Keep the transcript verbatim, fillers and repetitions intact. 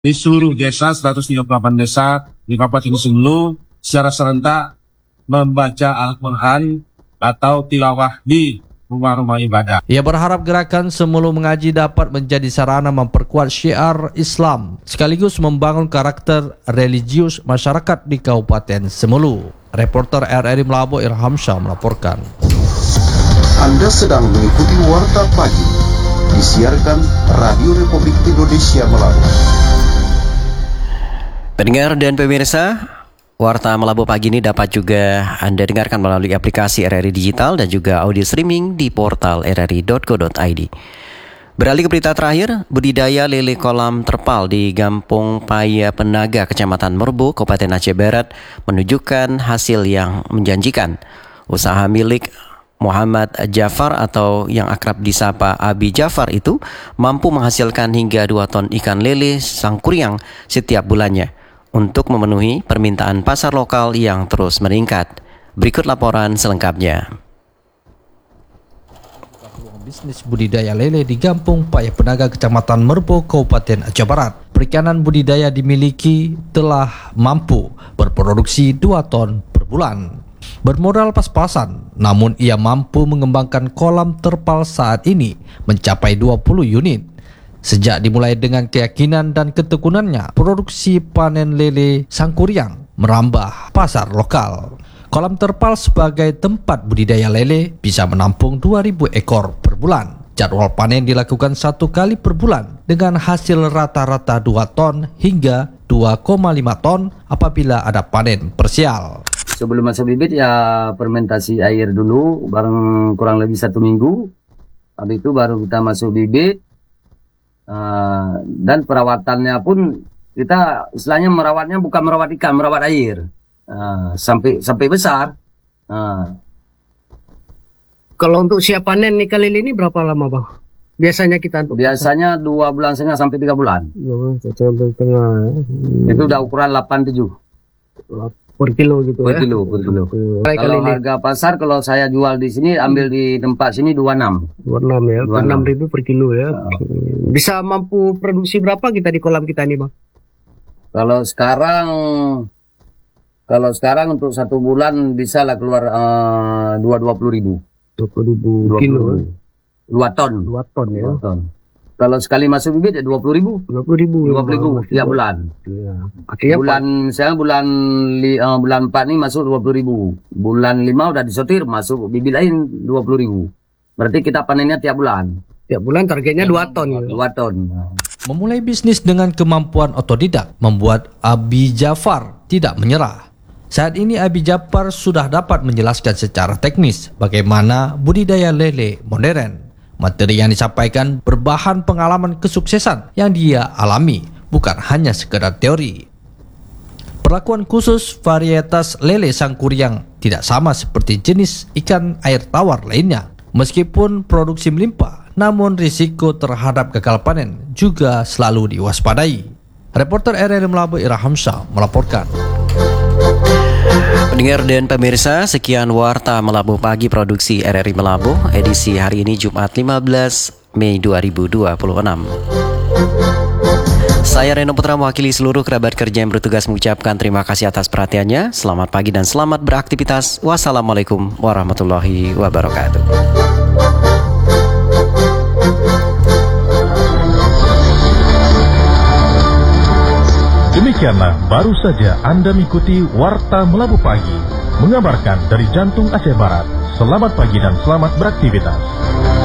di seluruh desa, seratus tiga puluh delapan desa di Kabupaten Sulu secara serentak membaca Al-Quran atau tilawah di rumah-rumah ibadah. Ia berharap gerakan Semulu Mengaji dapat menjadi sarana memperkuat syiar Islam sekaligus membangun karakter religius masyarakat di Kabupaten Semulu. Reporter R R I Melabo Irham Shah melaporkan. Anda sedang mengikuti Warta Pagi, disiarkan Radio Republik Indonesia Melabo. Pendengar dan pemirsa, Warta Melabo pagi ini dapat juga Anda dengarkan melalui aplikasi R R I Digital dan juga audio streaming di portal r r i dot co dot i d. Beralih ke berita terakhir, budidaya lele kolam terpal di Gampung Paya Penaga, Kecamatan Merbu, Kabupaten Aceh Barat menunjukkan hasil yang menjanjikan. Usaha milik Muhammad Jafar atau yang akrab disapa Abi Jafar itu mampu menghasilkan hingga dua ton ikan lele sangkuriang setiap bulannya untuk memenuhi permintaan pasar lokal yang terus meningkat. Berikut laporan selengkapnya. Peluang bisnis budidaya lele di Gampung Paya Penaga, Kecamatan Merbu, Kabupaten Aceh Barat. Perikanan budidaya dimiliki telah mampu berproduksi dua ton per bulan. Bermodal pas-pasan, namun ia mampu mengembangkan kolam terpal saat ini mencapai dua puluh unit. Sejak dimulai dengan keyakinan dan ketekunannya, produksi panen lele sangkuriang merambah pasar lokal. Kolam terpal sebagai tempat budidaya lele bisa menampung dua ribu ekor per bulan. Jadwal panen dilakukan satu kali per bulan dengan hasil rata-rata dua ton hingga dua koma lima ton apabila ada panen parsial. Sebelum masuk bibit ya fermentasi air dulu, bareng kurang lebih satu minggu. Habis itu baru kita masuk bibit. Uh, dan perawatannya pun kita istilahnya merawatnya bukan merawat ikan, merawat air uh, sampai sampai besar. Uh. Kalau untuk siap panen ikan lele ini berapa lama, Bang? Biasanya kita untuk biasanya dua bulan setengah sampai tiga bulan. Dua sampai setengah. Ya. Itu udah ukuran delapan tujuh per kilo gitu per ya. Kilo, per kilo. Per kalau harga pasar kalau saya jual di sini ambil di tempat sini dua puluh enam. dua puluh enam ya, dua puluh enam ribu per kilo ya. Uh. Bisa mampu produksi berapa kita di kolam kita nih, Bang? Kalau sekarang kalau sekarang untuk satu bulan bisa lah keluar uh, dua dua puluh ribu. Dua puluh ribu kilo. Dua ton. Dua ton ya. Dua ton. Kalau sekali masuk bibit ya dua puluh ribu. Dua puluh ribu. Dua puluh ribu tiap bulan. Ya. Akhirnya bulan sekarang bulan li, uh, bulan empat ini masuk dua puluh ribu. Bulan lima udah disortir masuk bibit lain dua puluh ribu. Berarti kita panennya tiap bulan. Tiap bulan targetnya dua ton. Dua ton. Memulai bisnis dengan kemampuan otodidak membuat Abi Jafar tidak menyerah. Saat ini Abi Jafar sudah dapat menjelaskan secara teknis bagaimana budidaya lele modern. Materi yang disampaikan berbahan pengalaman kesuksesan yang dia alami, bukan hanya sekedar teori. Perlakuan khusus varietas lele sangkuriang tidak sama seperti jenis ikan air tawar lainnya. Meskipun produksi melimpah, namun risiko terhadap gagal panen juga selalu diwaspadai. Reporter R R I Melabo Irham Shah melaporkan. Pendengar dan pemirsa, sekian Warta Melabo Pagi produksi R R I Melabo edisi hari ini Jumat lima belas Mei dua ribu dua puluh enam. Saya Reno Putra mewakili seluruh kerabat kerja yang bertugas mengucapkan terima kasih atas perhatiannya. Selamat pagi dan selamat beraktivitas. Wassalamualaikum warahmatullahi wabarakatuh. Demikianlah baru saja Anda mengikuti Warta Melabo Pagi, mengabarkan dari jantung Aceh Barat. Selamat pagi dan selamat beraktivitas.